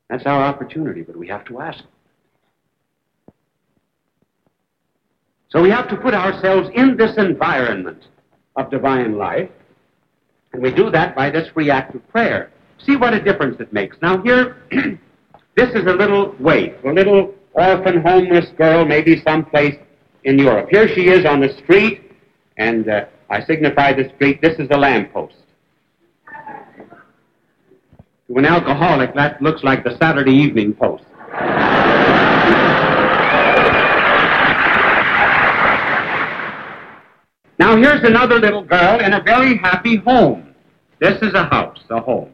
That's our opportunity, but we have to ask. So we have to put ourselves in this environment of divine life, and we do that by this reactive prayer. See what a difference it makes. Now here, this is a little waif, a little orphan homeless girl, maybe someplace in Europe. Here she is on the street, and I signify the street. This is a lamppost. To an alcoholic, that looks like the Saturday Evening Post. Now here's another little girl in a very happy home. This is a house, a home.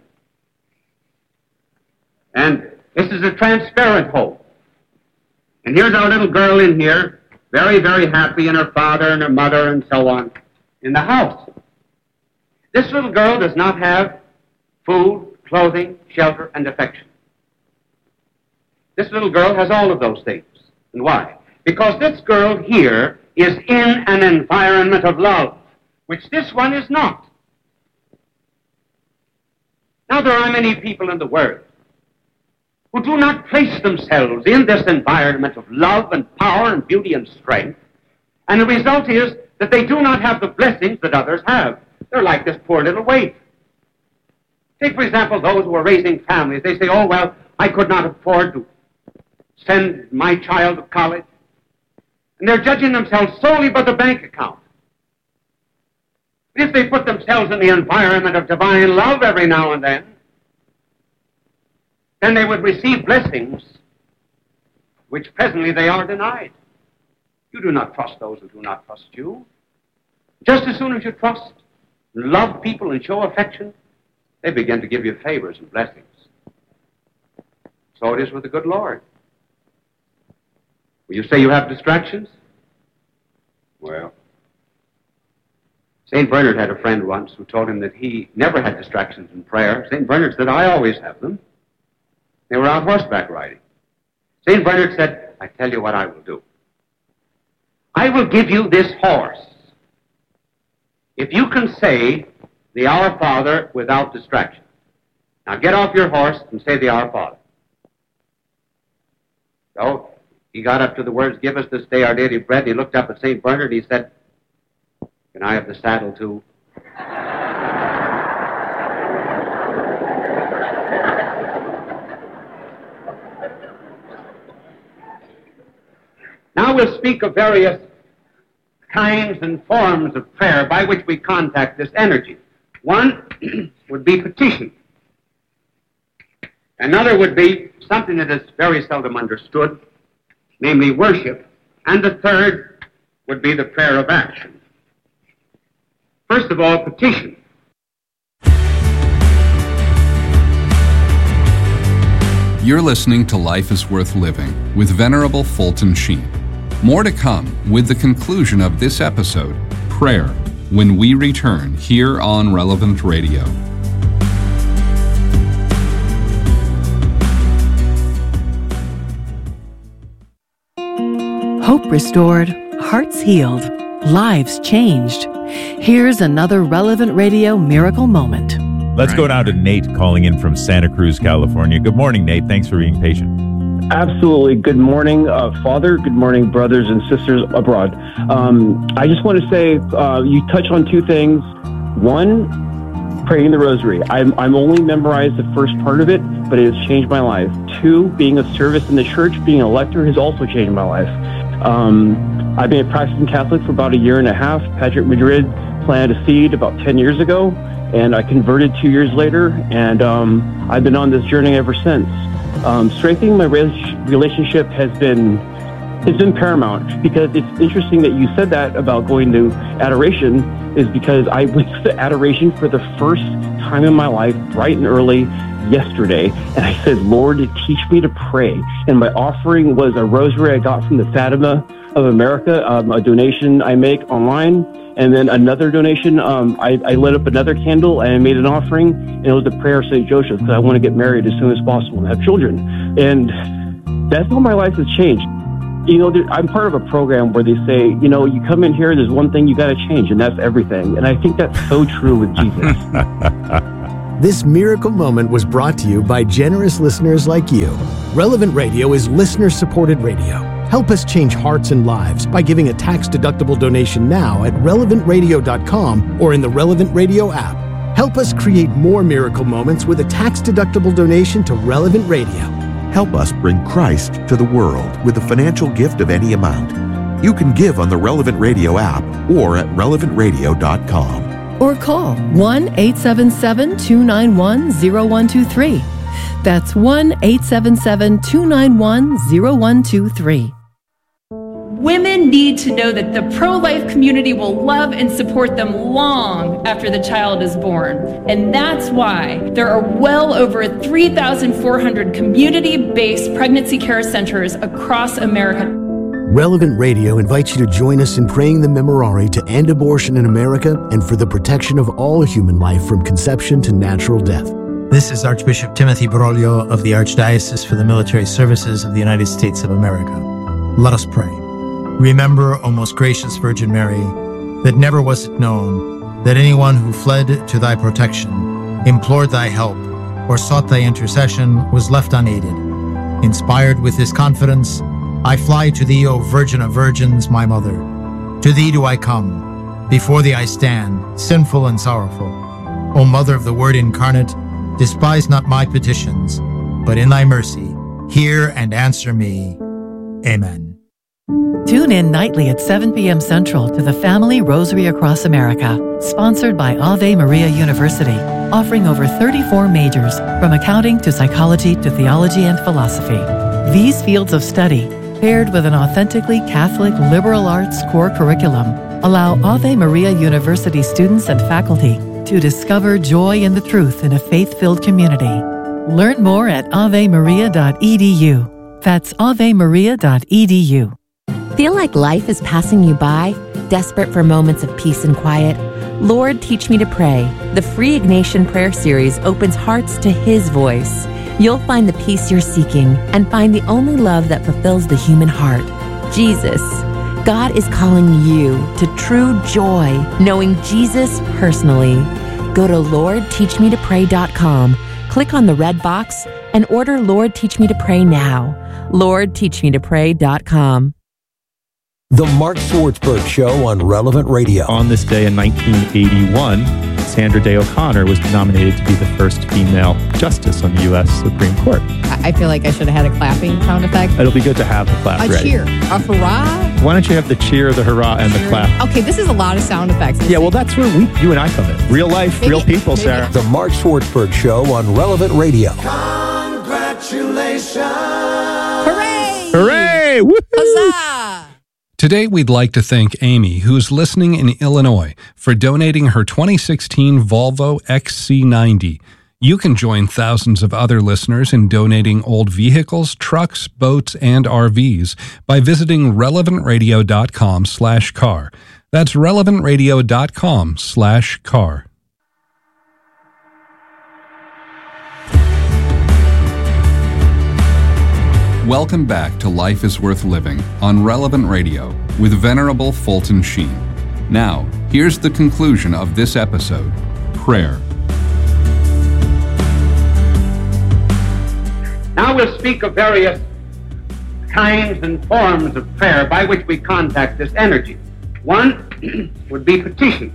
And this is a transparent home. And here's our little girl in here, very, very happy, and her father and her mother and so on in the house. This little girl does not have food, clothing, shelter, and affection. This little girl has all of those things. And why? Because this girl here is in an environment of love, which this one is not. Now, there are many people in the world who do not place themselves in this environment of love and power and beauty and strength, and the result is that they do not have the blessings that others have. They're like this poor little waif. Take, for example, those who are raising families. They say, oh, well, I could not afford to send my child to college. And they're judging themselves solely by the bank account. If they put themselves in the environment of divine love every now and then they would receive blessings which presently they are denied. You do not trust those who do not trust you. Just as soon as you trust, love people, and show affection, they begin to give you favors and blessings. So it is with the good Lord. Will you say you have distractions? Well, St. Bernard had a friend once who told him that he never had distractions in prayer. St. Bernard said, I always have them. They were out horseback riding. St. Bernard said, I tell you what I will do. I will give you this horse if you can say the Our Father without distraction. Now get off your horse and say the Our Father. So he got up to the words, give us this day our daily bread. He looked up at St. Bernard and he said, can I have the saddle too? Now we'll speak of various kinds and forms of prayer by which we contact this energy. One would be petition. Another would be something that is very seldom understood, namely worship. And the third would be the prayer of action. First of all, petition. You're listening to Life is Worth Living with Venerable Fulton Sheen. More to come with the conclusion of this episode, Prayer, when we return here on Relevant Radio. Hope restored, hearts healed, lives changed. Here's another Relevant Radio miracle moment. Let's go now to Nate calling in from Santa Cruz, California. Good morning, Nate. Thanks for being patient. Absolutely. Good morning, Father. Good morning, brothers and sisters abroad. I just want to say you touch on two things. One, praying the rosary. I'm only memorized the first part of it, but it has changed my life. Two, being of service in the church, being a lector has also changed my life. I've been a practicing Catholic for about a year and a half. Patrick Madrid planted a seed about 10 years ago, and I converted 2 years later, and I've been on this journey ever since. Strengthening my relationship has been paramount, because it's interesting that you said that about going to adoration, is because I went to adoration for the first time in my life, bright and early, yesterday, and I said, Lord, teach me to pray. And my offering was a rosary I got from the Fatima of America, a donation I make online, and then another donation, I lit up another candle and I made an offering, and it was the prayer of St. Joseph, because I want to get married as soon as possible and have children. And that's how my life has changed. You know, I'm part of a program where they say, you know, you come in here, there's one thing you got to change, and that's everything. And I think that's so true with Jesus. This miracle moment was brought to you by generous listeners like you. Relevant Radio is listener-supported radio. Help us change hearts and lives by giving a tax-deductible donation now at relevantradio.com or in the Relevant Radio app. Help us create more miracle moments with a tax-deductible donation to Relevant Radio. Help us bring Christ to the world with a financial gift of any amount. You can give on the Relevant Radio app or at relevantradio.com. Or call 1-877-291-0123. That's 1-877-291-0123. Women need to know that the pro-life community will love and support them long after the child is born. And that's why there are well over 3,400 community-based pregnancy care centers across America. Relevant Radio invites you to join us in praying the Memorare to end abortion in America and for the protection of all human life from conception to natural death. This is Archbishop Timothy Broglio of the Archdiocese for the Military Services of the United States of America. Let us pray. Remember, O most gracious Virgin Mary, that never was it known that anyone who fled to thy protection, implored thy help, or sought thy intercession was left unaided. Inspired with this confidence, I fly to thee, O Virgin of Virgins, my Mother. To thee do I come. Before thee I stand, sinful and sorrowful. O Mother of the Word incarnate, despise not my petitions, but in thy mercy, hear and answer me. Amen. Tune in nightly at 7 p.m. Central to the Family Rosary Across America, sponsored by Ave Maria University, offering over 34 majors, from accounting to psychology to theology and philosophy. These fields of study, paired with an authentically Catholic liberal arts core curriculum, allow Ave Maria University students and faculty to discover joy in the truth in a faith-filled community. Learn more at avemaria.edu. That's avemaria.edu. Feel like life is passing you by? Desperate for moments of peace and quiet? Lord, Teach Me to Pray, the free Ignatian prayer series, opens hearts to His voice. You'll find the peace you're seeking and find the only love that fulfills the human heart, Jesus. God is calling you to true joy, knowing Jesus personally. Go to LordTeachMeToPray.com, click on the red box, and order Lord, Teach Me to Pray now. LordTeachMeToPray.com. The Mark Swartzberg Show on Relevant Radio. On this day in 1981, Sandra Day O'Connor was nominated to be the first female justice on the U.S. Supreme Court. I feel like I should have had a clapping sound effect. It'll be good to have the clap ready. A cheer. A hurrah. Why don't you have the cheer, the hurrah, and the clap? Okay, this is a lot of sound effects. Yeah, well, that's where you and I come in. Real life, real people, Sarah. The Mark Swartzberg Show on Relevant Radio. Congratulations. Hooray. Hooray. Woo-hoo. Huzzah. Today, we'd like to thank Amy, who's listening in Illinois, for donating her 2016 Volvo XC90. You can join thousands of other listeners in donating old vehicles, trucks, boats, and RVs by visiting relevantradio.com/car. That's relevantradio.com/car. Welcome back to Life is Worth Living on Relevant Radio with Venerable Fulton Sheen. Now, here's the conclusion of this episode, prayer. Now we'll speak of various kinds and forms of prayer by which we contact this energy. One would be petition.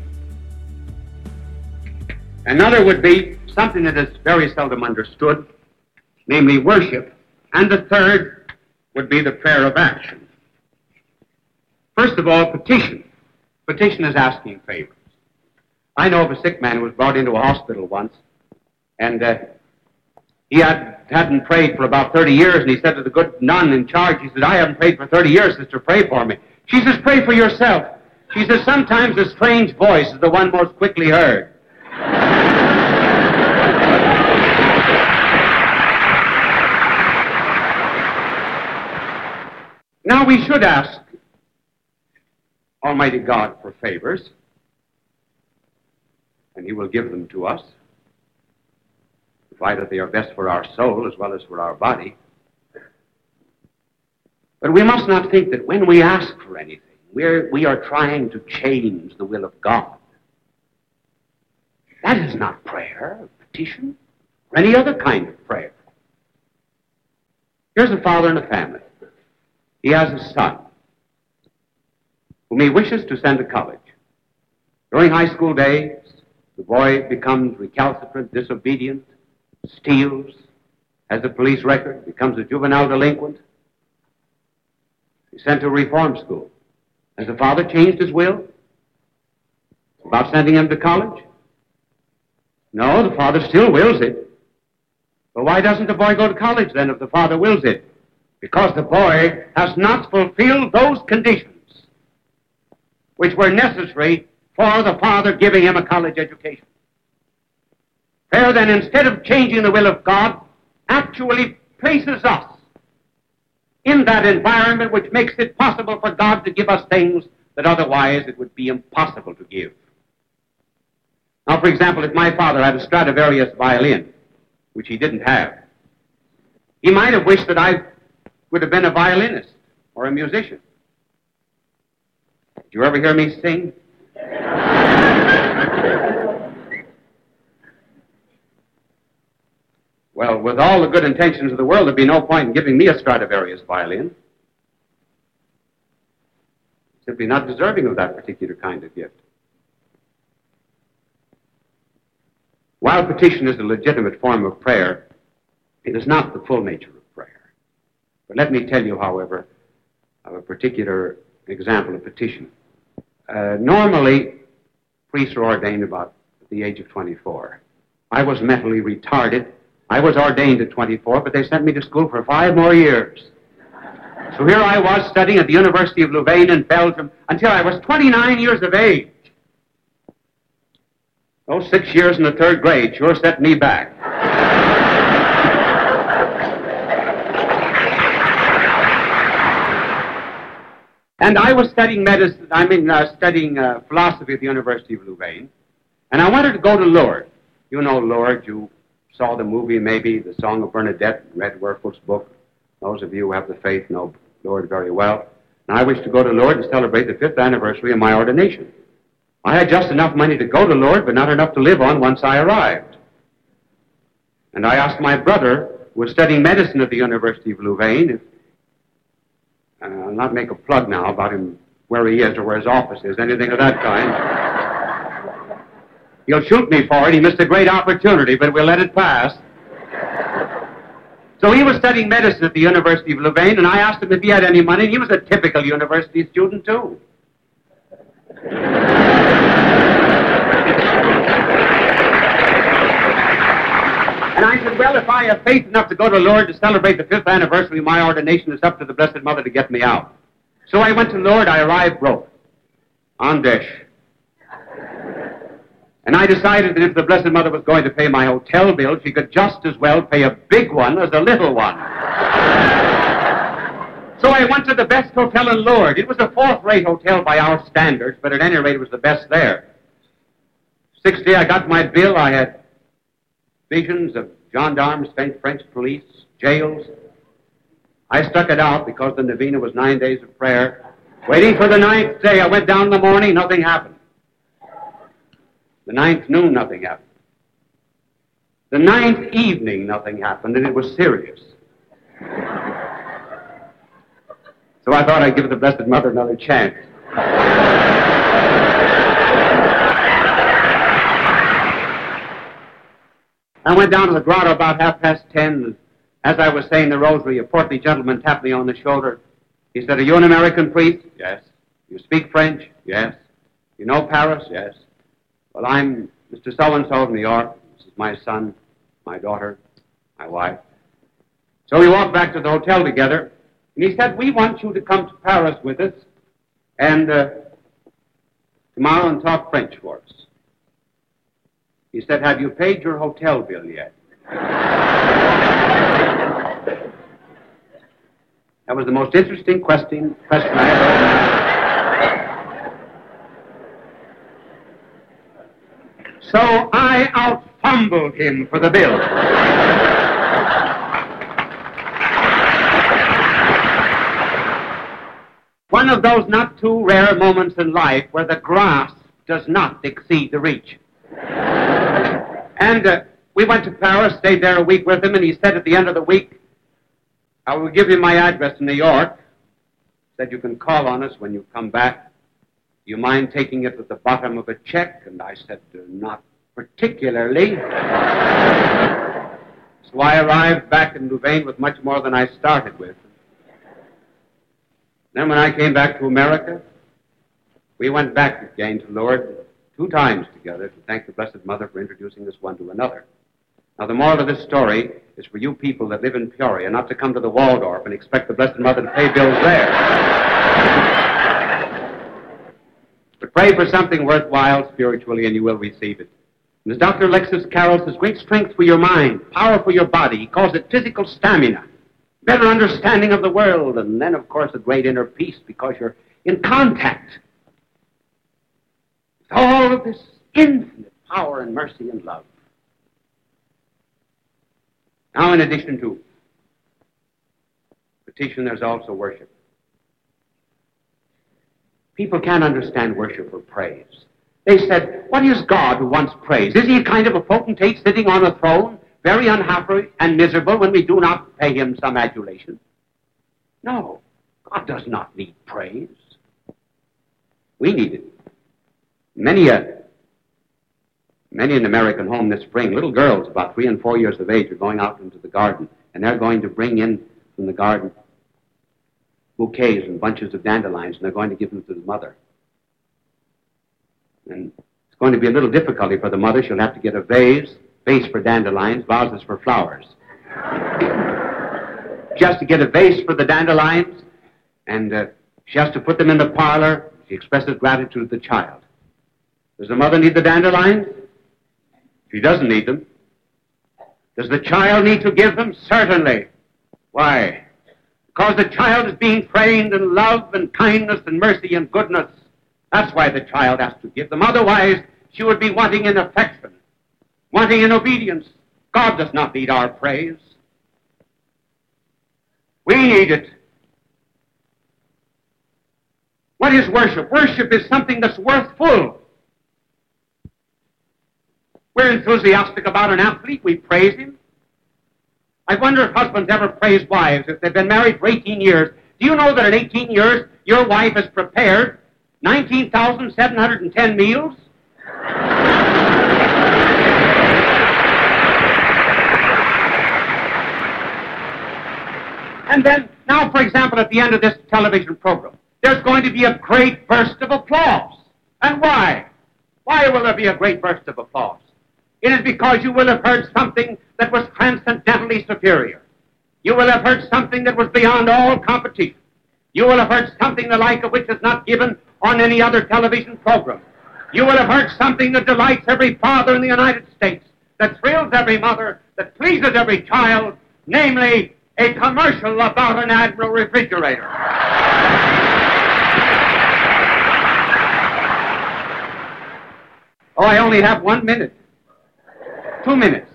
Another would be something that is very seldom understood, namely worship. And the third would be the prayer of action. First of all, petition. Petition is asking favors. I know of a sick man who was brought into a hospital once, and he hadn't prayed for about 30 years, and he said to the good nun in charge, he said, I haven't prayed for 30 years, sister, pray for me. She says, pray for yourself. She says, sometimes a strange voice is the one most quickly heard. Now we should ask Almighty God for favors, and He will give them to us, provided they are best for our soul as well as for our body. But we must not think that when we ask for anything, we are trying to change the will of God. That is not prayer. petition or any other kind of prayer. Here's a father in a family. He has a son whom he wishes to send to college. During high school days, the boy becomes recalcitrant, disobedient, steals, has a police record, becomes a juvenile delinquent. He's sent to a reform school. Has the father changed his will about sending him to college? No, the father still wills it. But why doesn't the boy go to college then if the father wills it? Because the boy has not fulfilled those conditions which were necessary for the father giving him a college education. Prayer then, instead of changing the will of God, actually places us in that environment which makes it possible for God to give us things that otherwise it would be impossible to give. Now, for example, if my father had a Stradivarius violin, which he didn't have, he might have wished that I would have been a violinist or a musician. Did you ever hear me sing? Well, with all the good intentions of the world, there'd be no point in giving me a Stradivarius violin. Simply not deserving of that particular kind of gift. While petition is a legitimate form of prayer, it is not the full nature of prayer. But let me tell you, however, of a particular example of petition. Normally, priests are ordained about at the age of 24. I was mentally retarded. I was ordained at 24, but they sent me to school for 5 more years. So here I was studying at the University of Louvain in Belgium until I was 29 years of age. Those 6 years in the 3rd grade sure set me back. And I was studying studying philosophy at the University of Louvain, and I wanted to go to Lourdes. You know Lourdes. You saw the movie, maybe, The Song of Bernadette, read Werfel's book. Those of you who have the faith know Lourdes very well. And I wished to go to Lourdes and celebrate the 5th anniversary of my ordination. I had just enough money to go to Lourdes, but not enough to live on once I arrived. And I asked my brother, who was studying medicine at the University of Louvain, if I'll not make a plug now about him, where he is or where his office is, anything of that kind. He'll shoot me for it. He missed a great opportunity, but we'll let it pass. So he was studying medicine at the University of Louvain, and I asked him if he had any money, and he was a typical university student, too. And I said, well, if I have faith enough to go to Lourdes to celebrate the 5th anniversary of my ordination, it's up to the Blessed Mother to get me out. So I went to Lourdes. I arrived broke, en dèche. And I decided that if the Blessed Mother was going to pay my hotel bill, she could just as well pay a big one as a little one. So I went to the best hotel in Lourdes. It was a 4th-rate hotel by our standards, but at any rate it was the best there. 6th day I got my bill. I had visions of gendarmes, French police, jails. I stuck it out because the novena was 9 days of prayer. Waiting for the 9th day, I went down in the morning, nothing happened. The 9th noon, nothing happened. The 9th evening, nothing happened, and it was serious. So I thought I'd give the Blessed Mother another chance. I went down to the grotto about 10:30. As I was saying the rosary, a portly gentleman tapped me on the shoulder. He said, are you an American priest? Yes. You speak French? Yes. You know Paris? Yes. Well, I'm Mr. So-and-so of New York. This is my son, my daughter, my wife. So we walked back to the hotel together, and he said, we want you to come to Paris with us and tomorrow and talk French for us. He said, have you paid your hotel bill yet? That was the most interesting question I ever heard. So I out-fumbled him for the bill. One of those not too rare moments in life where the grasp does not exceed the reach. And We went to Paris, stayed there a week with him, and he said at the end of the week, I will give you my address in New York. Said you can call on us when you come back. Do you mind taking it at the bottom of a check? And I said, not particularly. So I arrived back in Louvain with much more than I started with. Then when I came back to America, we went back again to Lourdes 2 times together to thank the Blessed Mother for introducing us one to another. Now, the moral of this story is for you people that live in Peoria not to come to the Waldorf and expect the Blessed Mother to pay bills there. But pray for something worthwhile spiritually and you will receive it. And as Dr. Alexis Carroll says, great strength for your mind, power for your body. He calls it physical stamina, better understanding of the world, and then, of course, a great inner peace because you're in contact with all of this infinite power and mercy and love. Now, in addition to petition, there's also worship. People can't understand worship or praise. They said, what is God who wants praise? Is he a kind of a potentate sitting on a throne, very unhappy and miserable when we do not pay him some adulation? No, God does not need praise. We need it. Many in American home this spring, little girls about 3 and 4 years of age are going out into the garden, and they're going to bring in from the garden bouquets and bunches of dandelions, and they're going to give them to the mother. And it's going to be a little difficulty for the mother. She'll have to get a vase for dandelions, vases for flowers. She has to get a vase for the dandelions, and she has to put them in the parlor. She expresses gratitude to the child. Does the mother need the dandelions? She doesn't need them. Does the child need to give them? Certainly. Why? Because the child is being trained in love and kindness and mercy and goodness. That's why the child has to give them. Otherwise, she would be wanting in affection, wanting in obedience. God does not need our praise. We need it. What is worship? Worship is something that's worthful. We're enthusiastic about an athlete. We praise him. I wonder if husbands ever praise wives if they've been married for 18 years. Do you know that in 18 years, your wife has prepared 19,710 meals? And then, now, for example, at the end of this television program, there's going to be a great burst of applause. And why? Why will there be a great burst of applause? It is because you will have heard something that was transcendently superior. You will have heard something that was beyond all competition. You will have heard something the like of which is not given on any other television program. You will have heard something that delights every father in the United States, that thrills every mother, that pleases every child, namely a commercial about an Admiral refrigerator. Oh, I only have 1 minute. 2 minutes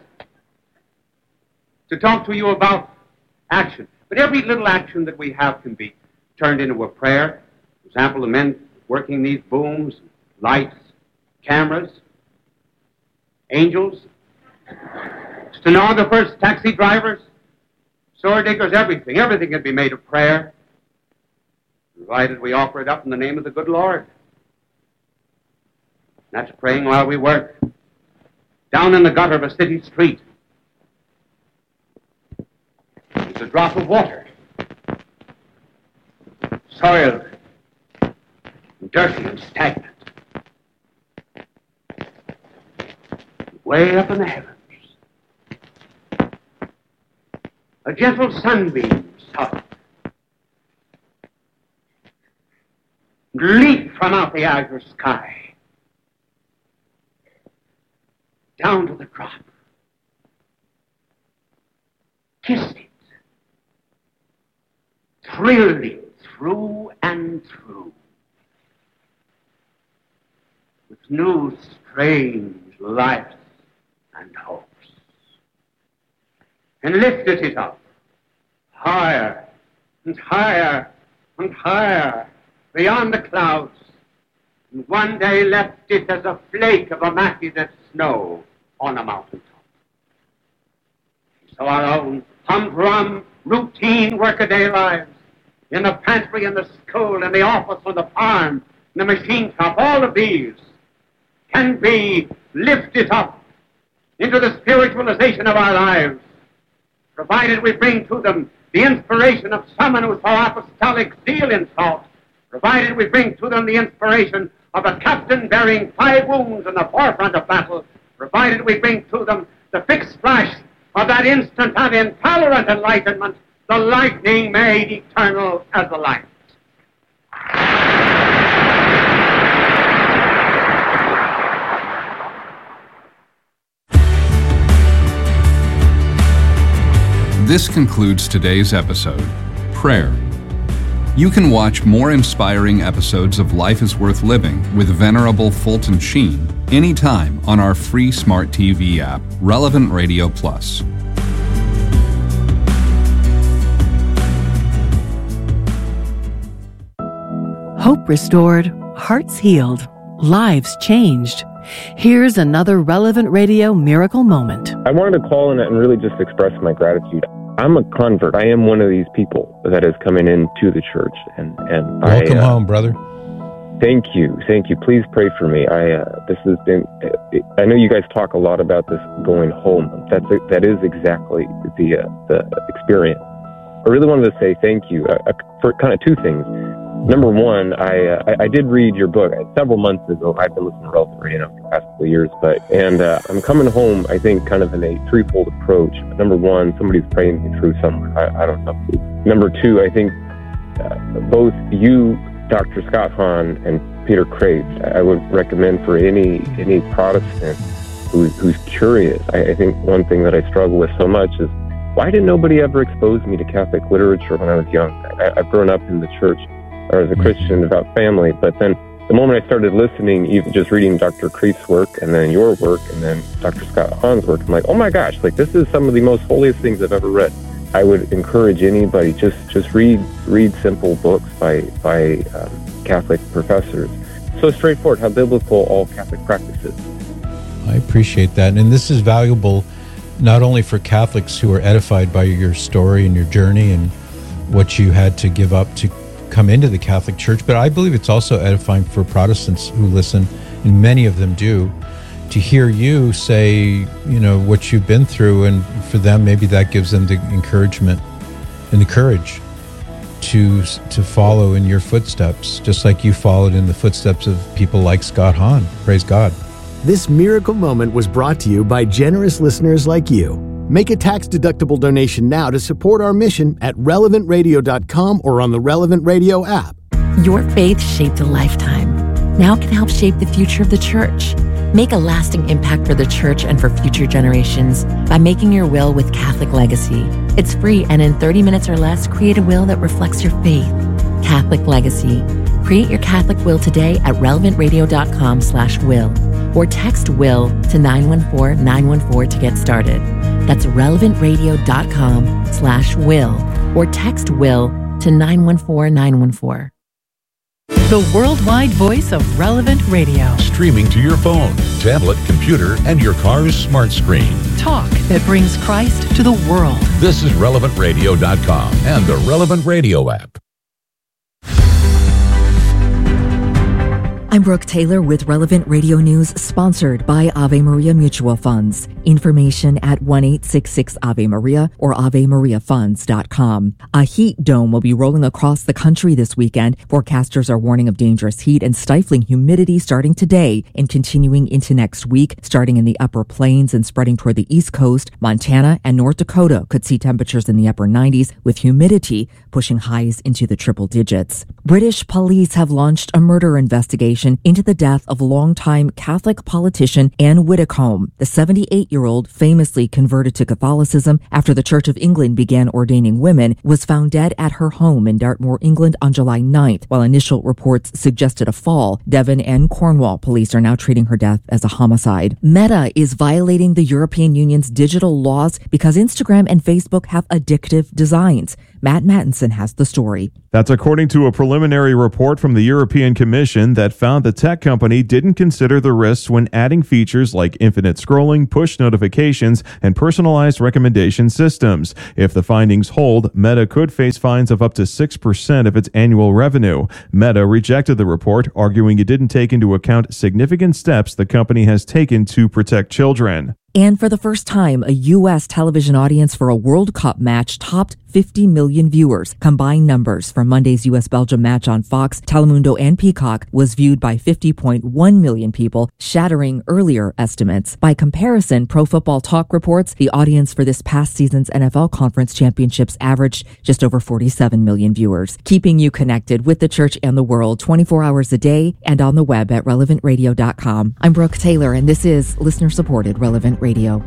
to talk to you about action. But every little action that we have can be turned into a prayer. For example, the men working these booms, lights, cameras, angels, stenographers, taxi drivers, sword diggers, everything. Everything can be made a prayer, provided we offer it up in the name of the good Lord. That's praying while we work. Down in the gutter of a city street, there's a drop of water, soiled, and dirty and stagnant. Way up in the heavens, a gentle sunbeam south leaped from out the azure sky down to the drop, kissed it, thrilled it through and through with new strange life and hopes, and lifted it up higher and higher and higher beyond the clouds, and one day left it as a flake of immaculate snow on a mountaintop. So our own humdrum, routine workaday lives, in the pantry, in the school, in the office, on the farm, in the machine shop, all of these can be lifted up into the spiritualization of our lives, provided we bring to them the inspiration of someone who saw apostolic zeal in thought, provided we bring to them the inspiration of a captain bearing 5 wounds in the forefront of battle, provided we bring to them the fixed flash of that instant of intolerant enlightenment, the lightning made eternal as the light. This concludes today's episode, Prayer. You can watch more inspiring episodes of Life is Worth Living with Venerable Fulton Sheen anytime on our free smart TV app, Relevant Radio Plus. Hope restored, hearts healed, lives changed. Here's another Relevant Radio miracle moment. I wanted to call in and really just express my gratitude. I'm a convert. I am one of these people that is coming into the church, and welcome home, brother. Thank you. Please pray for me. This has been. I know you guys talk a lot about this going home. That is exactly the experience. I really wanted to say thank you for kind of 2 things. Number one, I did read your book several months ago. I've been listening to Relevant Radio for the past couple of years, and I'm coming home, I think, kind of in a threefold approach. Number one, somebody's praying me through somewhere. I don't know. Number two, I think both you, Dr. Scott Hahn, and Peter Kreeft, I would recommend for any Protestant who's curious. I think one thing that I struggle with so much is, why did nobody ever expose me to Catholic literature when I was young? I've grown up in the church, or as a Christian devout family, but then the moment I started listening, even just reading Dr. Kreeft's work, and then your work, and then Dr. Scott Hahn's work, I'm like, oh my gosh, this is some of the most holiest things I've ever read. I would encourage anybody, just read simple books by Catholic professors. So straightforward, how biblical all Catholic practice is. I appreciate that, and this is valuable not only for Catholics who are edified by your story and your journey and what you had to give up to come into the Catholic Church, but I believe it's also edifying for Protestants who listen, and many of them do, to hear you say, what you've been through, and for them, maybe that gives them the encouragement and the courage to follow in your footsteps, just like you followed in the footsteps of people like Scott Hahn. Praise God. This miracle moment was brought to you by generous listeners like you. Make a tax-deductible donation now to support our mission at relevantradio.com or on the Relevant Radio app. Your faith shaped a lifetime. Now can help shape the future of the church. Make a lasting impact for the church and for future generations by making your will with Catholic Legacy. It's free, and in 30 minutes or less, create a will that reflects your faith. Catholic Legacy. Create your Catholic will today at relevantradio.com/will or text will to 914-914 to get started. That's relevantradio.com/will or text will to 914-914. The worldwide voice of Relevant Radio. Streaming to your phone, tablet, computer, and your car's smart screen. Talk that brings Christ to the world. This is relevantradio.com and the Relevant Radio app. I'm Brooke Taylor with Relevant Radio News, sponsored by Ave Maria Mutual Funds. Information at 1-866-AVE-MARIA or AveMariaFunds.com. A heat dome will be rolling across the country this weekend. Forecasters are warning of dangerous heat and stifling humidity starting today and continuing into next week. Starting in the upper plains and spreading toward the East Coast, Montana and North Dakota could see temperatures in the upper 90s, with humidity pushing highs into the triple digits. British police have launched a murder investigation into the death of longtime Catholic politician Anne Widdecombe. The 78-year-old, famously converted to Catholicism after the Church of England began ordaining women, was found dead at her home in Dartmoor, England on July 9th. While initial reports suggested a fall, Devon and Cornwall police are now treating her death as a homicide. Meta is violating the European Union's digital laws because Instagram and Facebook have addictive designs. Matt Mattinson has the story. That's according to a preliminary report from the European Commission that found the tech company didn't consider the risks when adding features like infinite scrolling, push notifications, and personalized recommendation systems. If the findings hold, Meta could face fines of up to 6% of its annual revenue. Meta rejected the report, arguing it didn't take into account significant steps the company has taken to protect children. And for the first time, a U.S. television audience for a World Cup match topped 50 million viewers. Combined numbers from Monday's U.S.-Belgium match on Fox, Telemundo, and Peacock was viewed by 50.1 million people, shattering earlier estimates. By comparison, Pro Football Talk reports the audience for this past season's NFL Conference Championships averaged just over 47 million viewers. Keeping you connected with the church and the world 24 hours a day and on the web at relevantradio.com. I'm Brooke Taylor, and this is listener-supported Relevant Radio.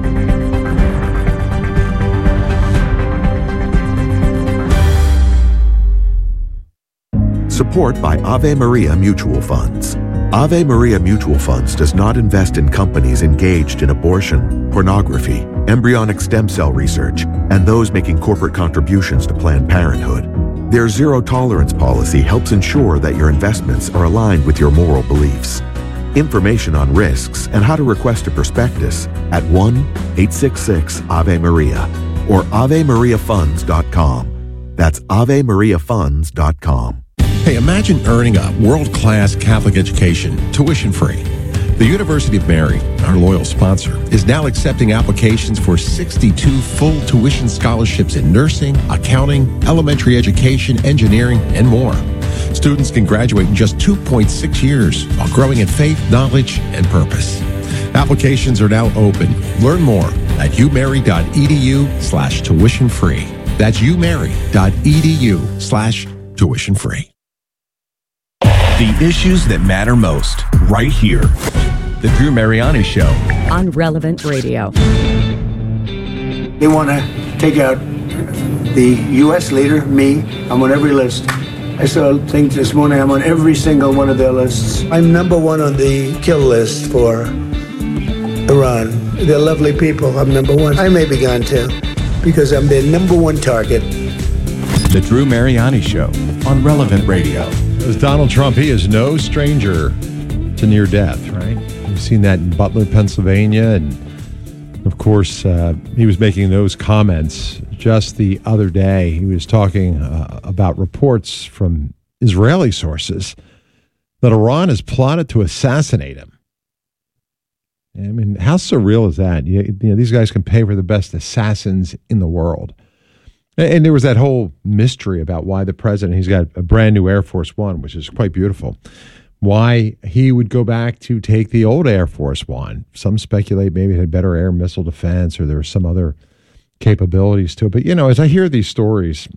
Support by Ave Maria Mutual Funds. Ave Maria Mutual Funds does not invest in companies engaged in abortion, pornography, embryonic stem cell research, and those making corporate contributions to Planned Parenthood. Their zero-tolerance policy helps ensure that your investments are aligned with your moral beliefs. Information on risks and how to request a prospectus at 1-866-AVE-MARIA or AveMariaFunds.com. That's AveMariaFunds.com. Hey, imagine earning a world-class Catholic education, tuition-free. The University of Mary, our loyal sponsor, is now accepting applications for 62 full tuition scholarships in nursing, accounting, elementary education, engineering, and more. Students can graduate in just 2.6 years while growing in faith, knowledge, and purpose. Applications are now open. Learn more at umary.edu/tuition-free. That's umary.edu/tuition-free. The issues that matter most, right here. The Drew Mariani Show. On Relevant Radio. They want to take out the U.S. leader, me. I'm on every list. I saw a thing this morning. I'm on every single one of their lists. I'm number one on the kill list for Iran. They're lovely people. I'm number one. I may be gone too, because I'm their number one target. The Drew Mariani Show on Relevant Radio. As Donald Trump, he is no stranger to near death, right? We've seen that in Butler, Pennsylvania. And of course, he was making those comments just the other day. He was talking about reports from Israeli sources that Iran has plotted to assassinate him. I mean, how surreal is that? You know, these guys can pay for the best assassins in the world. And there was that whole mystery about why the president, he's got a brand new Air Force One, which is quite beautiful, why he would go back to take the old Air Force One. Some speculate maybe it had better air missile defense or there were some other capabilities to it. But, you know, as I hear these stories,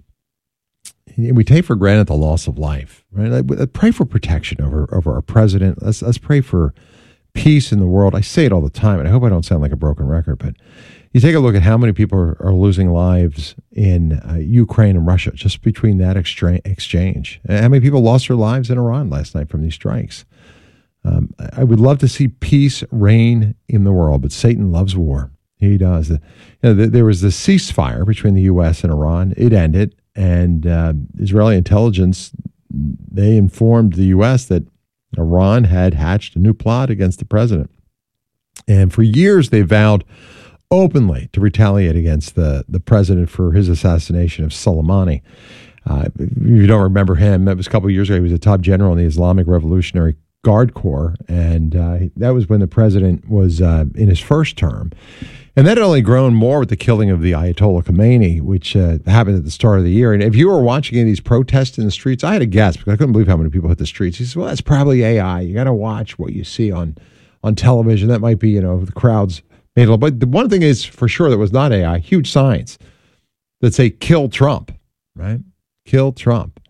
we take for granted the loss of life, right? Like, pray for protection over our president. Let's pray for peace in the world. I say it all the time, and I hope I don't sound like a broken record, but you take a look at how many people are losing lives in Ukraine and Russia just between that exchange. And how many people lost their lives in Iran last night from these strikes? I would love to see peace reign in the world, but Satan loves war. He does. There was the ceasefire between the U.S. and Iran. It ended, and Israeli intelligence, they informed the U.S. that Iran had hatched a new plot against the president. And for years, they vowed openly to retaliate against the president for his assassination of Soleimani. If you don't remember him, that was a couple of years ago. He was a top general in the Islamic Revolutionary Guard Corps, and that was when the president was in his first term. And that had only grown more with the killing of the Ayatollah Khomeini, which happened at the start of the year. And if you were watching any of these protests in the streets, I had a guess because I couldn't believe how many people hit the streets. He said, well, that's probably AI. You got to watch what you see on television. That might be, the crowds made a little. But the one thing is for sure that was not AI, huge signs that say kill Trump, right? Kill Trump.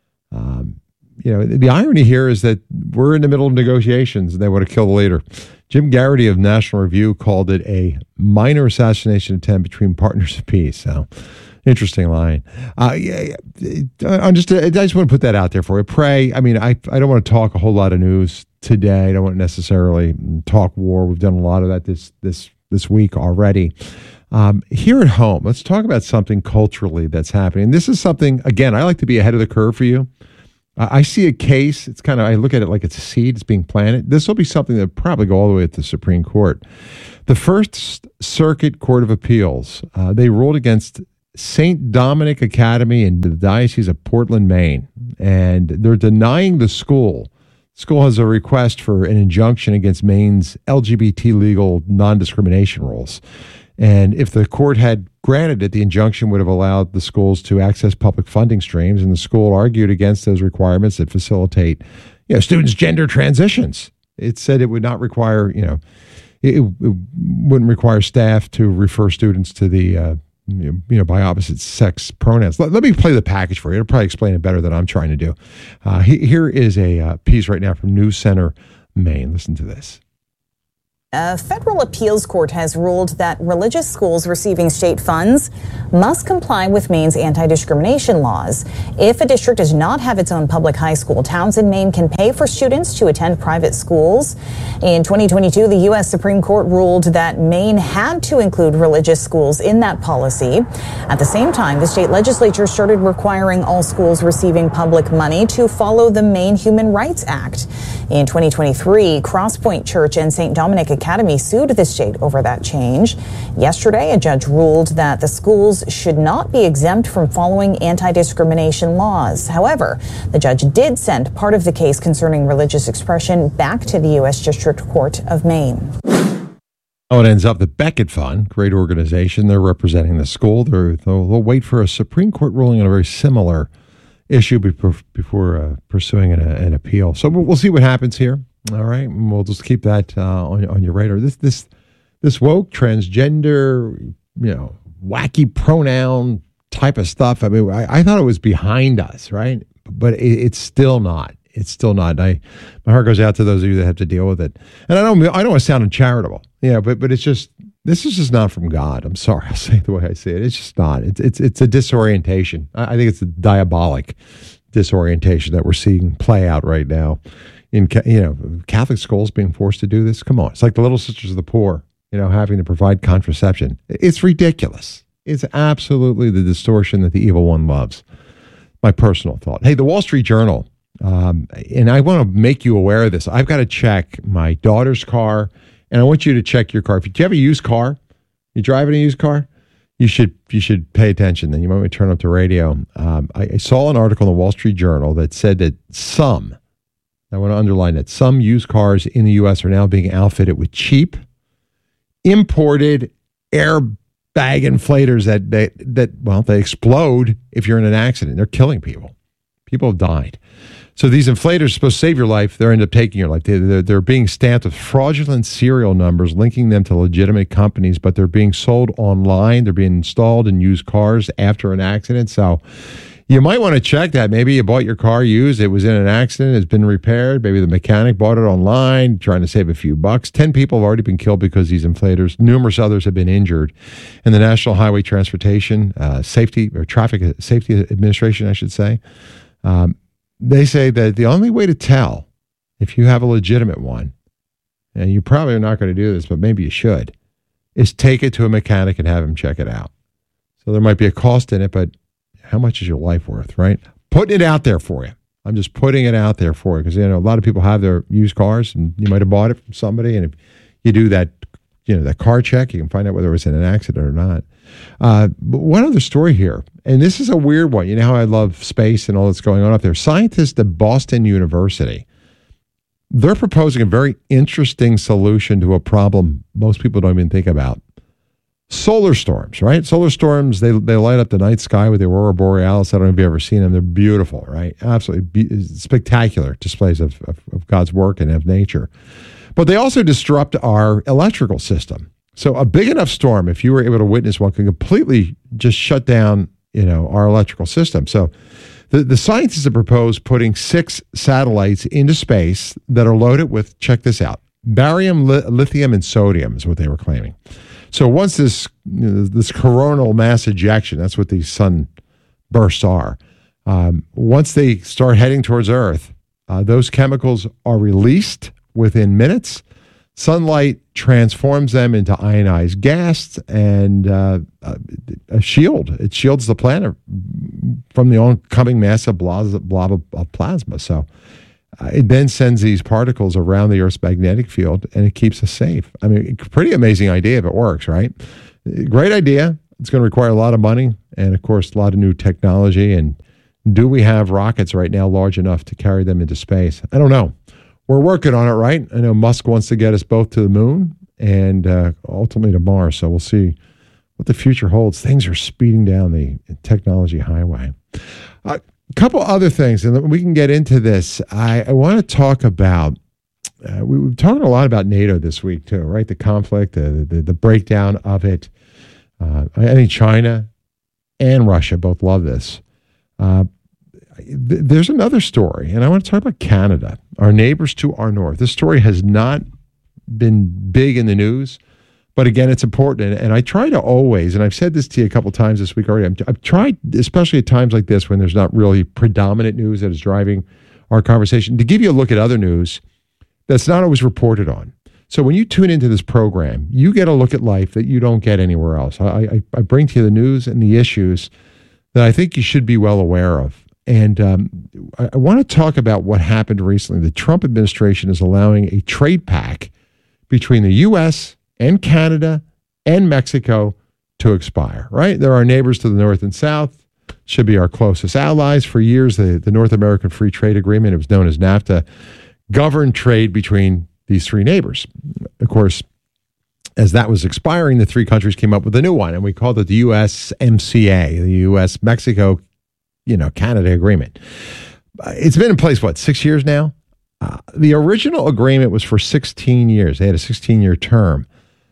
The irony here is that we're in the middle of negotiations and they want to kill the leader. Jim Garrity of National Review called it a minor assassination attempt between partners of peace. So, interesting line. I just want to put that out there for you. Pray. I mean, I don't want to talk a whole lot of news today. I don't want to necessarily talk war. We've done a lot of that this week already. Here at home, let's talk about something culturally that's happening. This is something, again, I like to be ahead of the curve for you. I see a case. It's kind of, I look at it like it's a seed. It's being planted. This will be something that will probably go all the way to the Supreme Court. The First Circuit Court of Appeals, they ruled against St. Dominic Academy in the Diocese of Portland, Maine, and they're denying the school. The school has a request for an injunction against Maine's LGBT legal non-discrimination rules. And if the court had granted it, the injunction would have allowed the schools to access public funding streams, and the school argued against those requirements that facilitate, students' gender transitions. It said it would not require, it wouldn't require staff to refer students to the, by opposite sex pronouns. Let me play the package for you. It'll probably explain it better than I'm trying to do. Here is a piece right now from News Center, Maine. Listen to this. A federal appeals court has ruled that religious schools receiving state funds must comply with Maine's anti-discrimination laws. If a district does not have its own public high school, towns in Maine can pay for students to attend private schools. In 2022, the U.S. Supreme Court ruled that Maine had to include religious schools in that policy. At the same time, the state legislature started requiring all schools receiving public money to follow the Maine Human Rights Act. In 2023, Crosspoint Church and St. Dominic Academy sued the state over that change. Yesterday, a judge ruled that the schools should not be exempt from following anti-discrimination laws. However, the judge did send part of the case concerning religious expression back to the U.S. District Court of Maine. Oh, it ends up the Beckett Fund, great organization. They're representing the school. They'll wait for a Supreme Court ruling on a very similar issue before pursuing an appeal. So we'll see what happens here. All right, and we'll just keep that on your radar. This woke transgender, wacky pronoun type of stuff. I mean, I thought it was behind us, right? But it's still not. It's still not. My heart goes out to those of you that have to deal with it. And I don't want to sound uncharitable, but it's just, this is just not from God. I'm sorry, I'll say it the way I say it. It's just not. It's a disorientation. I think it's a diabolic disorientation that we're seeing play out right now in Catholic schools being forced to do this. Come on, it's like the Little Sisters of the Poor, having to provide contraception. It's ridiculous. It's absolutely the distortion that the evil one loves. My personal thought. Hey, the Wall Street Journal, and I want to make you aware of this. I've got to check my daughter's car, and I want you to check your car. If you have a used car, you driving a used car, you should pay attention. Then you might want to turn up the radio. I saw an article in the Wall Street Journal that said that I want to underline that some used cars in the U.S. are now being outfitted with cheap, imported airbag inflators that they explode if you're in an accident. They're killing people. People have died. So these inflators are supposed to save your life. They end up taking your life. They're being stamped with fraudulent serial numbers, linking them to legitimate companies, but they're being sold online. They're being installed in used cars after an accident. So you might want to check that. Maybe you bought your car used. It was in an accident. It's been repaired. Maybe the mechanic bought it online, trying to save a few bucks. 10 people have already been killed because of these inflators. Numerous others have been injured. And the National Highway Transportation Traffic Safety Administration, I should say, they say that the only way to tell if you have a legitimate one, and you probably are not going to do this, but maybe you should, is take it to a mechanic and have him check it out. So there might be a cost in it, but how much is your life worth, right? Putting it out there for you. I'm just putting it out there for you because, a lot of people have their used cars and you might have bought it from somebody. And if you do that, that car check, you can find out whether it was in an accident or not. But one other story here, and this is a weird one. You know how I love space and all that's going on up there. Scientists at Boston University, they're proposing a very interesting solution to a problem most people don't even think about. Solar storms, right? Solar storms, they light up the night sky with the aurora borealis. I don't know if you've ever seen them. They're beautiful, right? Absolutely spectacular displays of God's work and of nature. But they also disrupt our electrical system. So a big enough storm, if you were able to witness one, can completely just shut down, our electrical system. So the scientists have proposed putting 6 satellites into space that are loaded with, check this out, barium, lithium, and sodium is what they were claiming. So once this coronal mass ejection, that's what these sunbursts are, once they start heading towards Earth, those chemicals are released within minutes. Sunlight transforms them into ionized gas and a shield. It shields the planet from the oncoming massive blob of plasma. So it then sends these particles around the Earth's magnetic field, and it keeps us safe. I mean, pretty amazing idea if it works, right? Great idea. It's going to require a lot of money and, of course, a lot of new technology. And do we have rockets right now large enough to carry them into space? I don't know. We're working on it, right? I know Musk wants to get us both to the moon and ultimately to Mars. So we'll see what the future holds. Things are speeding down the technology highway. A couple other things, and we can get into this. I want to talk about, we've talked a lot about NATO this week too, right? The conflict, the breakdown of it. I think China and Russia both love this. There's another story, and I want to talk about Canada, our neighbors to our north. This story has not been big in the news, but again, it's important. And I try to always, and I've said this to you a couple times this week already, I've tried, especially at times like this when there's not really predominant news that is driving our conversation, to give you a look at other news that's not always reported on. So when you tune into this program, you get a look at life that you don't get anywhere else. I bring to you the news and the issues that I think you should be well aware of. And I want to talk about what happened recently. The Trump administration is allowing a trade pact between the U.S. and Canada and Mexico to expire, right? They're our neighbors to the north and south, should be our closest allies. For years, the North American Free Trade Agreement, it was known as NAFTA, governed trade between these three neighbors. Of course, as that was expiring, the three countries came up with a new one, and we called it the USMCA, the U.S.-Mexico Canada agreement. It's been in place, 6 years now? The original agreement was for 16 years. They had a 16-year term.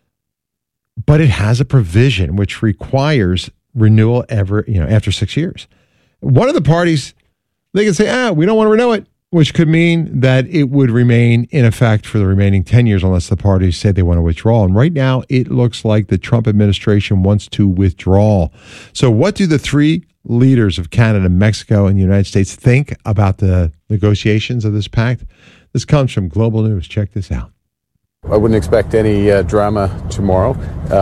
But it has a provision which requires renewal after 6 years. One of the parties, they can say, we don't want to renew it, which could mean that it would remain in effect for the remaining 10 years unless the parties say they want to withdraw. And right now, it looks like the Trump administration wants to withdraw. So what do the three leaders of Canada, Mexico, and the United States think about the negotiations of this pact? This comes from Global News. Check this out. I wouldn't expect any drama tomorrow.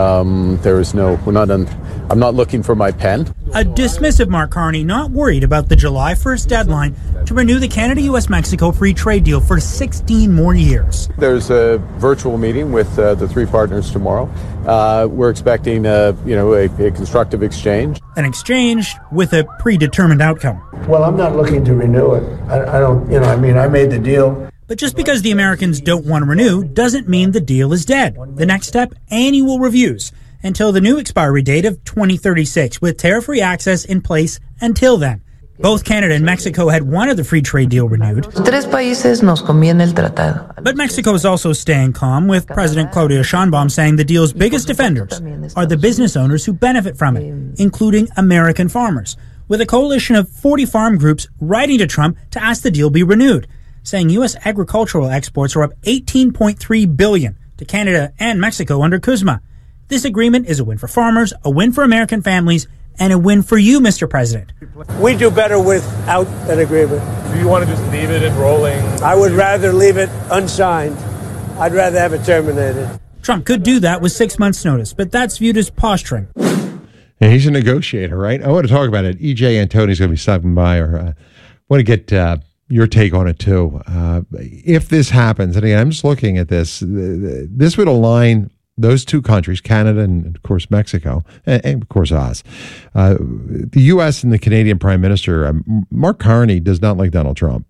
I'm not looking for my pen. A dismissive Mark Carney, not worried about the July 1st deadline to renew the Canada-U.S.-Mexico free trade deal for 16 more years. There's a virtual meeting with the three partners tomorrow. We're expecting a constructive exchange. An exchange with a predetermined outcome. Well, I'm not looking to renew it. I made the deal. But just because the Americans don't want to renew doesn't mean the deal is dead. The next step, annual reviews until the new expiry date of 2036, with tariff-free access in place until then. Both Canada and Mexico had wanted the free trade deal renewed. Tres países nos conviene el tratado. But Mexico is also staying calm, with President Claudia Sheinbaum saying the deal's biggest defenders are the business owners who benefit from it, including American farmers, with a coalition of 40 farm groups writing to Trump to ask the deal be renewed, saying U.S. agricultural exports are up $18.3 billion to Canada and Mexico under CUSMA. This agreement is a win for farmers, a win for American families, and a win for you, Mr. President. We do better without that agreement. Do you want to just leave it rolling? I would rather leave it unsigned. I'd rather have it terminated. Trump could do that with 6 months' notice, but that's viewed as posturing. And he's a negotiator, right? I want to talk about it. E.J. Antoni's going to be stopping by, or I want to get your take on it too. If this happens, and again, I'm just looking at this, this would align those two countries, Canada and, of course, Mexico, and of course, us. The U.S. and the Canadian Prime Minister, Mark Carney, does not like Donald Trump.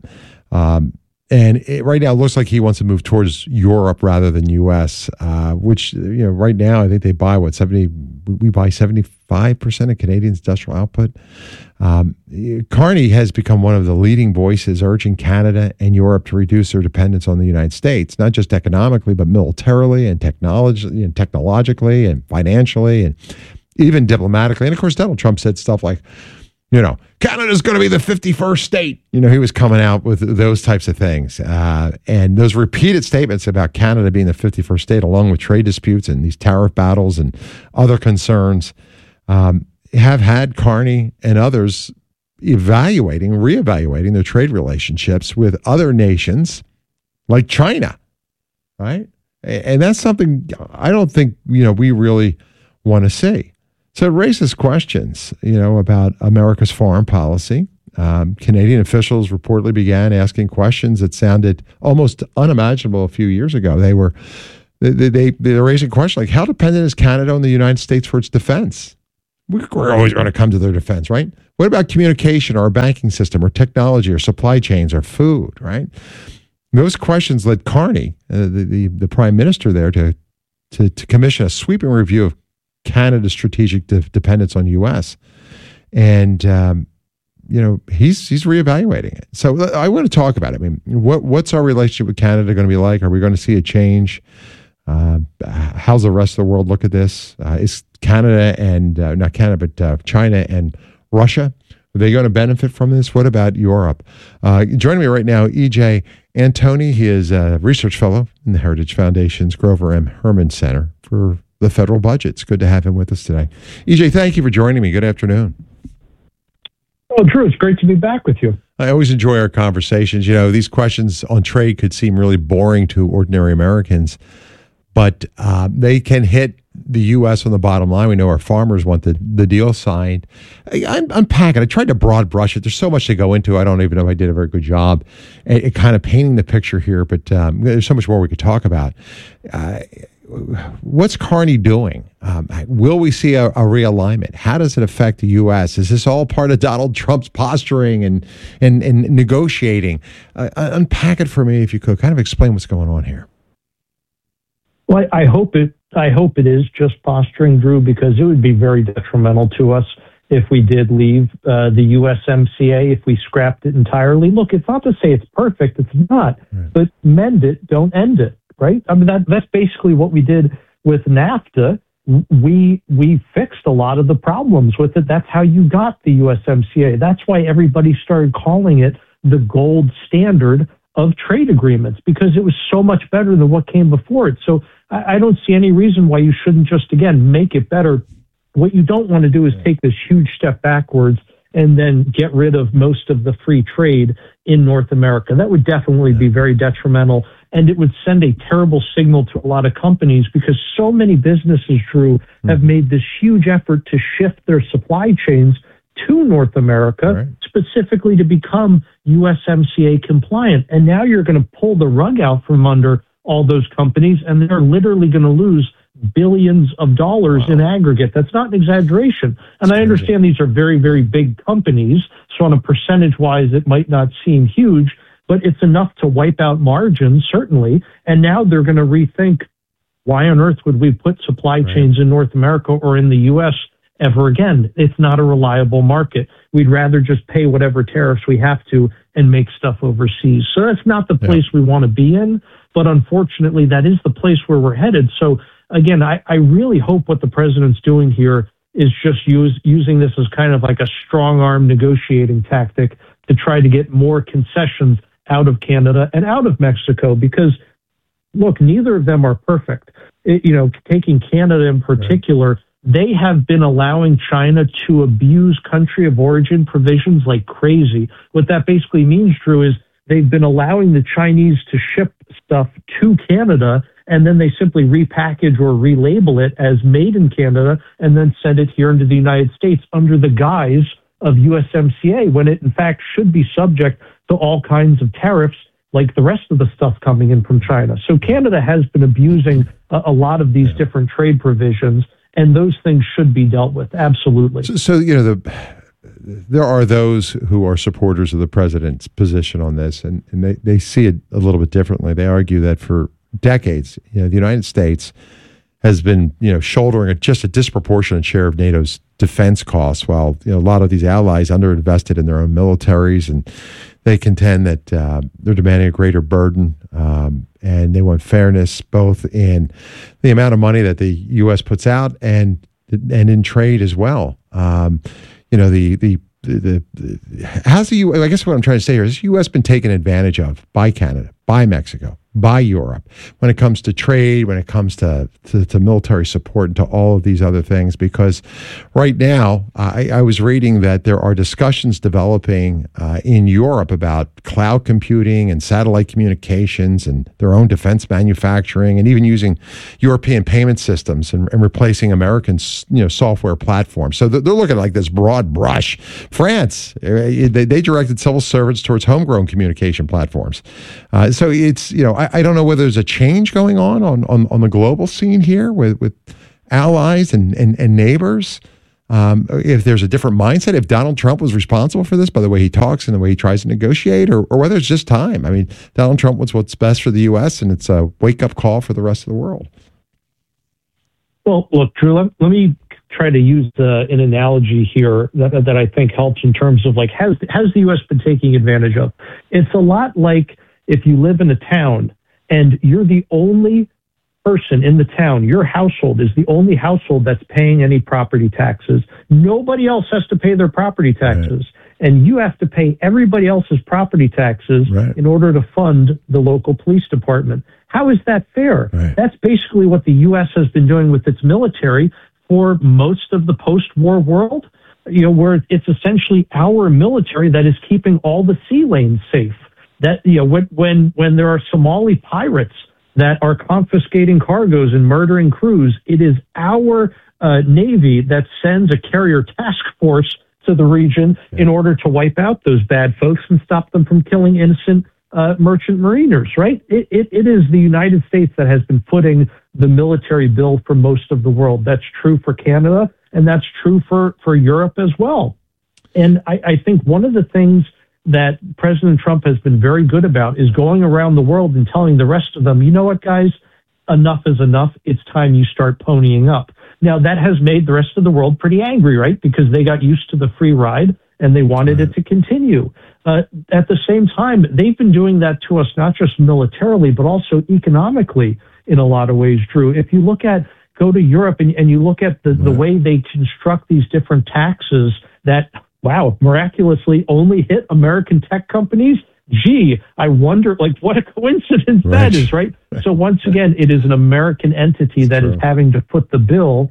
And right now, it looks like he wants to move towards Europe rather than U.S., which, right now, I think they buy, we buy 75% of Canadians' industrial output. Carney has become one of the leading voices urging Canada and Europe to reduce their dependence on the United States, not just economically, but militarily and technologically and financially and even diplomatically. And of course, Donald Trump said stuff like, Canada's going to be the 51st state. He was coming out with those types of things. And those repeated statements about Canada being the 51st state, along with trade disputes and these tariff battles and other concerns, have had Carney and others reevaluating their trade relationships with other nations like China, right? And that's something I don't think, we really want to see. So it raises questions, about America's foreign policy. Canadian officials reportedly began asking questions that sounded almost unimaginable a few years ago. They were raising questions like, how dependent is Canada on the United States for its defense? We're always going to come to their defense, right? What about communication or our banking system or technology or supply chains or food, right? Those questions led Carney, the prime minister there, to commission a sweeping review of Canada's strategic dependence on U.S. And, he's reevaluating it. So I want to talk about it. I mean, what's our relationship with Canada going to be like? Are we going to see a change? How's the rest of the world look at this? Is Canada and, not Canada, but China and Russia, are they going to benefit from this? What about Europe? Joining me right now, E.J. Antoni. He is a research fellow in the Heritage Foundation's Grover M. Herman Center for the Federal Budget. It's good to have him with us today. E.J., thank you for joining me. Good afternoon. Oh, Drew, it's great to be back with you. I always enjoy our conversations. These questions on trade could seem really boring to ordinary Americans, but they can hit the U.S. on the bottom line. We know our farmers want the deal signed. I'm unpacking. I tried to broad brush it. There's so much to go into. I don't even know if I did a very good job at kind of painting the picture here, but there's so much more we could talk about. What's Carney doing? Will we see a realignment? How does it affect the U.S.? Is this all part of Donald Trump's posturing and negotiating? Unpack it for me if you could. Kind of explain what's going on here. Well, I hope it is just posturing, Drew, because it would be very detrimental to us if we did leave the USMCA, if we scrapped it entirely. Look, it's not to say it's perfect. It's not. Right. But mend it, don't end it, right? I mean, that's basically what we did with NAFTA. We fixed a lot of the problems with it. That's how you got the USMCA. That's why everybody started calling it the gold standard of trade agreements, because it was so much better than what came before it. So I don't see any reason why you shouldn't just, again, make it better. What you don't want to do is take this huge step backwards and then get rid of most of the free trade in North America. That would definitely be very detrimental, and it would send a terrible signal to a lot of companies, because so many businesses, Drew, have made this huge effort to shift their supply chains to North America, specifically to become USMCA compliant. And now you're going to pull the rug out from under all those companies, and they're literally going to lose billions of dollars in aggregate. That's not an exaggeration. And I understand these are very, very big companies, so on a percentage-wise, it might not seem huge, but it's enough to wipe out margins, certainly. And now they're going to rethink, why on earth would we put supply chains in North America or in the U.S. ever again? It's not a reliable market. We'd rather just pay whatever tariffs we have to and make stuff overseas. So that's not the place we want to be in, but unfortunately, that is the place where we're headed. So again, I really hope what the president's doing here is just using this as kind of like a strong-arm negotiating tactic to try to get more concessions out of Canada and out of Mexico, because, look, neither of them are perfect. Taking Canada in particular, they have been allowing China to abuse country of origin provisions like crazy. What that basically means, Drew, is they've been allowing the Chinese to ship stuff to Canada, and then they simply repackage or relabel it as made in Canada and then send it here into the United States under the guise of USMCA, when it in fact should be subject to all kinds of tariffs like the rest of the stuff coming in from China. So Canada has been abusing a lot of these different trade provisions, and those things should be dealt with. Absolutely. So there are those who are supporters of the president's position on this, and they see it a little bit differently. They argue that for decades, the United States has been, shouldering just a disproportionate share of NATO's defense costs, while a lot of these allies underinvested in their own militaries, and they contend that they're demanding a greater burden, and they want fairness both in the amount of money that the U.S. puts out and in trade as well. How's the U.S., I guess what I'm trying to say here is the U.S. been taken advantage of by Canada, by Mexico, by Europe when it comes to trade, when it comes to military support, and to all of these other things. Because right now, I was reading that there are discussions developing in Europe about cloud computing and satellite communications and their own defense manufacturing, and even using European payment systems and replacing American software platforms. So they're looking at like this broad brush. France, they directed civil servants towards homegrown communication platforms. So it's, I don't know whether there's a change going on the global scene here with allies and neighbors. If there's a different mindset, if Donald Trump was responsible for this by the way he talks and the way he tries to negotiate, or whether it's just time. I mean, Donald Trump wants what's best for the U.S., and it's a wake-up call for the rest of the world. Well, look, Drew, let me try to use an analogy here that I think helps in terms of, like, has the U.S. been taking advantage of? It's a lot like if you live in a town and you're the only person in the town, your household is the only household that's paying any property taxes. Nobody else has to pay their property taxes. Right. And you have to pay everybody else's property taxes in order to fund the local police department. How is that fair? Right. That's basically what the U.S. has been doing with its military for most of the post-war world, where it's essentially our military that is keeping all the sea lanes safe. That, when there are Somali pirates that are confiscating cargoes and murdering crews, it is our Navy that sends a carrier task force to the region in order to wipe out those bad folks and stop them from killing innocent merchant mariners, right? It is the United States that has been footing the military bill for most of the world. That's true for Canada, and that's true for Europe as well. And I think one of the things that President Trump has been very good about is going around the world and telling the rest of them, you know what, guys, enough is enough. It's time you start ponying up. Now, that has made the rest of the world pretty angry, right? Because they got used to the free ride and they wanted it to continue. At the same time, they've been doing that to us, not just militarily, but also economically in a lot of ways, Drew. If you go to Europe and you look at the way they construct these different taxes that, wow, miraculously only hit American tech companies. Gee, I wonder, what a coincidence that is, right? So once again, it is an American entity that is having to foot the bill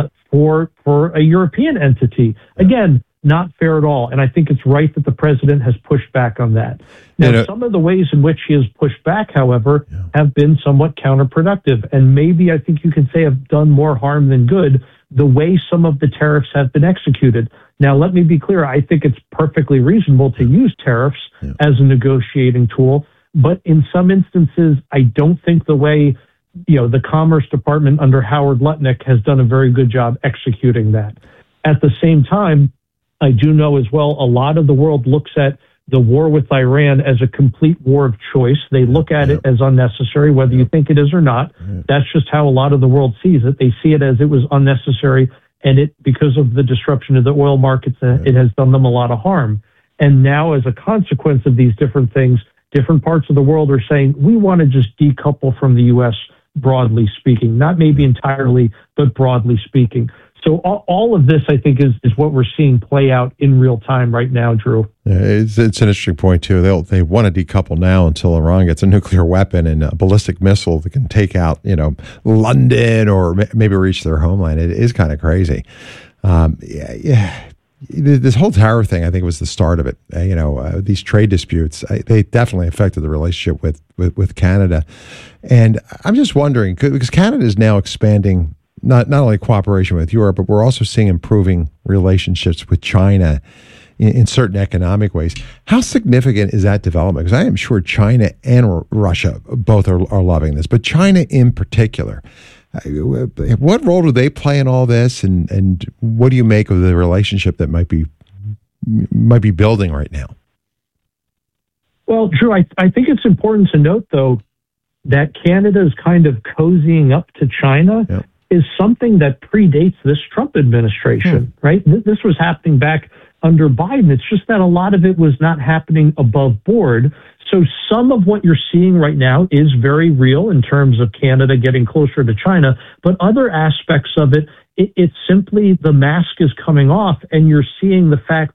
for a European entity. Again, not fair at all. And I think it's right that the president has pushed back on that. Now, some of the ways in which he has pushed back, however, have been somewhat counterproductive. And maybe I think you can say have done more harm than good, the way some of the tariffs have been executed. Now, let me be clear. I think it's perfectly reasonable to use tariffs as a negotiating tool. But in some instances, I don't think the way, the Commerce Department under Howard Lutnick has done a very good job executing that. At the same time, I do know as well, a lot of the world looks at the war with Iran as a complete war of choice. They look at it as unnecessary, whether you think it is or not. That's just how a lot of the world sees it. They see it as it was unnecessary, and because of the disruption of the oil markets, it has done them a lot of harm. And now, as a consequence of these different things, different parts of the world are saying, we want to just decouple from the U.S., broadly speaking, not maybe entirely, but broadly speaking. So all of this, I think, is what we're seeing play out in real time right now, Drew. Yeah, it's an interesting point, too. They want to decouple now until Iran gets a nuclear weapon and a ballistic missile that can take out, London or maybe reach their homeland. It is kind of crazy. This whole tariff thing, I think, was the start of it. These trade disputes, they definitely affected the relationship with Canada. And I'm just wondering, because Canada is now expanding not only cooperation with Europe, but we're also seeing improving relationships with China in certain economic ways. How significant is that development? Because I am sure China and Russia both are loving this, but China in particular. What role do they play in all this, and what do you make of the relationship that might be building right now? Well, Drew, I think it's important to note, though, that Canada's kind of cozying up to China is something that predates this Trump administration, right? This was happening back under Biden. It's just that a lot of it was not happening above board. So some of what you're seeing right now is very real in terms of Canada getting closer to China, but other aspects of it's simply the mask is coming off, and you're seeing the fact that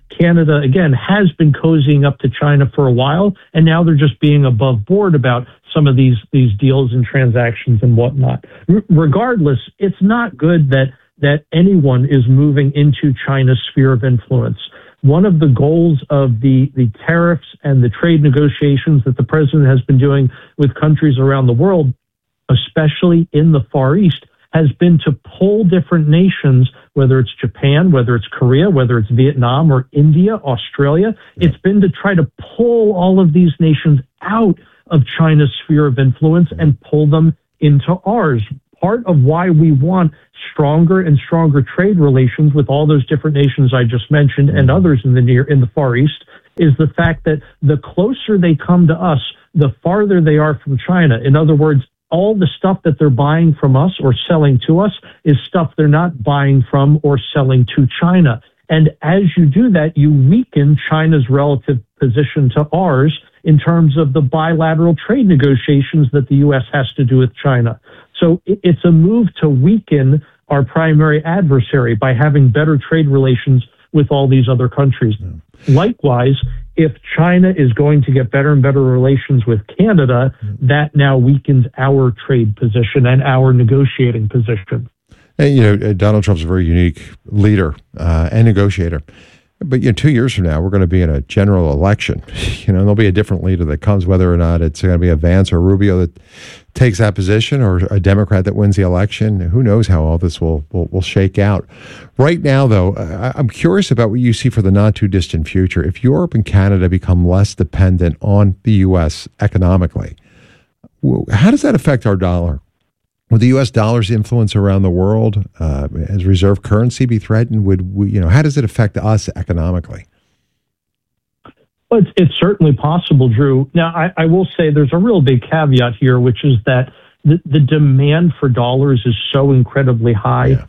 Canada, again, has been cozying up to China for a while, and now they're just being above board about some of these deals and transactions and whatnot. Regardless, it's not good that anyone is moving into China's sphere of influence. One of the goals of the tariffs and the trade negotiations that the president has been doing with countries around the world, especially in the Far East, has been to pull different nations, whether it's Japan, whether it's Korea, whether it's Vietnam or India, Australia. It's been to try to pull all of these nations out of China's sphere of influence and pull them into ours. Part of why we want stronger and stronger trade relations with all those different nations I just mentioned and others in the Far East is the fact that the closer they come to us, the farther they are from China. In other words, all the stuff that they're buying from us or selling to us is stuff they're not buying from or selling to China. And as you do that, you weaken China's relative position to ours in terms of the bilateral trade negotiations that the U.S. has to do with China. So it's a move to weaken our primary adversary by having better trade relations with all these other countries. Likewise, if China is going to get better and better relations with Canada, that now weakens our trade position and our negotiating position. And, Donald Trump's a very unique leader and negotiator. But 2 years from now, we're going to be in a general election. And there'll be a different leader that comes, whether or not it's going to be a Vance or Rubio that takes that position, or a Democrat that wins the election. Who knows how all this will shake out? Right now, though, I'm curious about what you see for the not too distant future. If Europe and Canada become less dependent on the U.S. economically, how does that affect our dollar? Would the U.S. dollar's influence around the world as reserve currency be threatened? How does it affect us economically? Well, it's certainly possible, Drew. Now, I will say there's a real big caveat here, which is that the demand for dollars is so incredibly high. Yeah.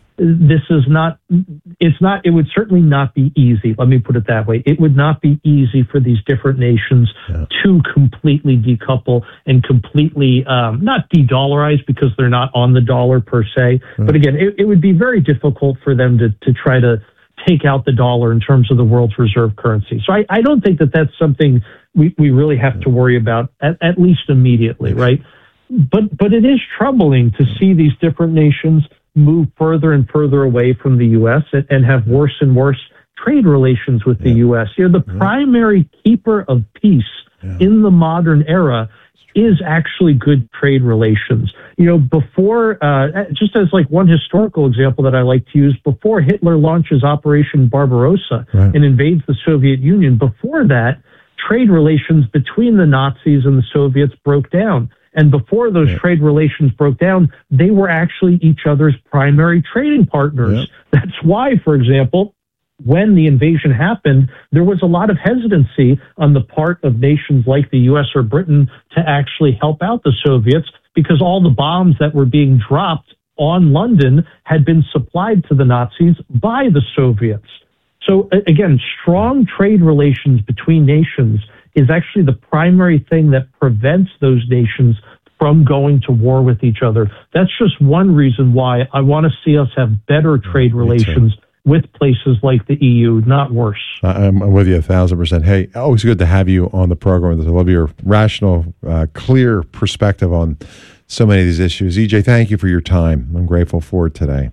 It would certainly not be easy. Let me put it that way. It would not be easy for these different nations to completely decouple and completely not de-dollarize, because they're not on the dollar per se. But again, it would be very difficult for them to try to take out the dollar in terms of the world's reserve currency. So I don't think that that's something we really have to worry about, at least immediately, right? But it is troubling to see these different nations move further and further away from the U.S. and have worse and worse trade relations with the U.S. The primary keeper of peace in the modern era is actually good trade relations. Before, just as like one historical example that I like to use, before Hitler launches Operation Barbarossa and invades the Soviet Union, before that, trade relations between the Nazis and the Soviets broke down. And before those trade relations broke down, they were actually each other's primary trading partners. That's why, for example, when the invasion happened, there was a lot of hesitancy on the part of nations like the U.S. or Britain to actually help out the Soviets, because all the bombs that were being dropped on London had been supplied to the Nazis by the Soviets. So again, strong trade relations between nations is actually the primary thing that prevents those nations from going to war with each other. That's just one reason why I want to see us have better trade relations with places like the EU, not worse. I'm with you 1,000%. Hey, always good to have you on the program. I love your rational, clear perspective on so many of these issues. EJ, thank you for your time. I'm grateful for it today.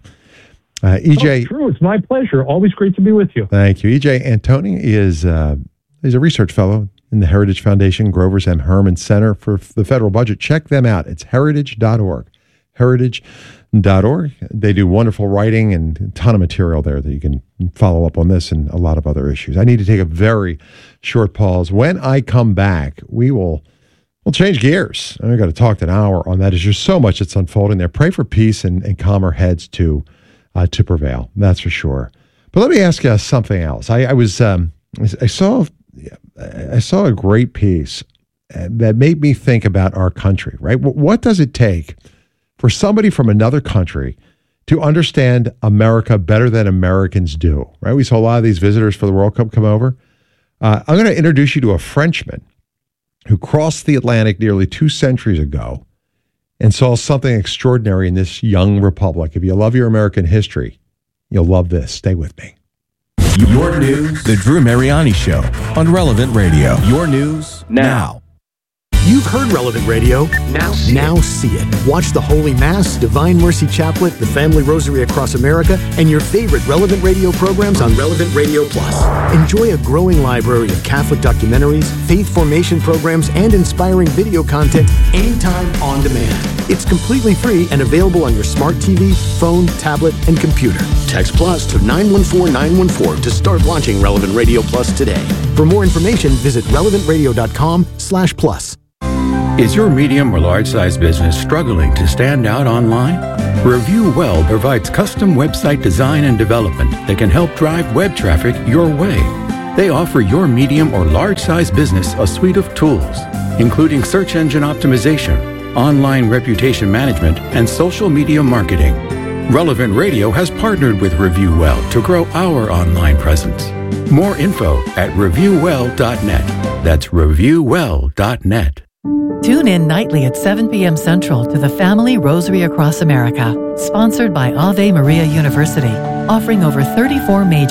EJ, true. It's my pleasure. Always great to be with you. Thank you. EJ Antoni is he's a research fellow in the Heritage Foundation, Grover's M. Herman Center for the Federal Budget. Check them out. It's heritage.org. Heritage.org. They do wonderful writing and a ton of material there that you can follow up on this and a lot of other issues. I need to take a very short pause. When I come back, we'll change gears. I've got to talk an hour on that. There's just so much that's unfolding there. Pray for peace and calmer heads to prevail. That's for sure. But let me ask you something else. I saw a great piece that made me think about our country, right? What does it take for somebody from another country to understand America better than Americans do, right? We saw a lot of these visitors for the World Cup come over. I'm going to introduce you to a Frenchman who crossed the Atlantic nearly 2 centuries ago and saw something extraordinary in this young republic. If you love your American history, you'll love this. Stay with me. Your news, The Drew Mariani Show on Relevant Radio. Your news now. You've heard Relevant Radio. Now see it. Watch the Holy Mass, Divine Mercy Chaplet, the Family Rosary Across America, and your favorite Relevant Radio programs on Relevant Radio Plus. Enjoy a growing library of Catholic documentaries, faith formation programs, and inspiring video content anytime on demand. It's completely free and available on your smart TV, phone, tablet, and computer. Text Plus to 914914 to start launching Relevant Radio Plus today. For more information, visit relevantradio.com/plus. Is your medium or large size business struggling to stand out online? Review Well provides custom website design and development that can help drive web traffic your way. They offer your medium or large size business a suite of tools, including search engine optimization, online reputation management, and social media marketing. Relevant Radio has partnered with Review Well to grow our online presence. More info at reviewwell.net. That's reviewwell.net. Tune in nightly at 7 p.m. Central to the Family Rosary Across America, sponsored by Ave Maria University, offering over 34 major